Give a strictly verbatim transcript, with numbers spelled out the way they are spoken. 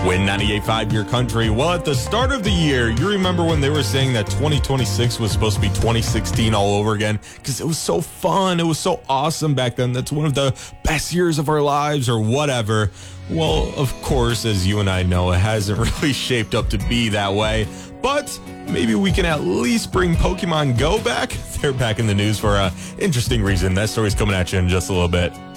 Win ninety-eight point five Your Country. Well, at the start of the year, you remember when they were saying that twenty twenty-six was supposed to be twenty sixteen all over again? Because it was so fun. It was so awesome back then. That's one of the best years of our lives or whatever. Well, of course, as you and I know, it hasn't really shaped up to be that way. But maybe we can at least bring Pokemon Go back. They're back in the news for an interesting reason. That story's coming at you in just a little bit.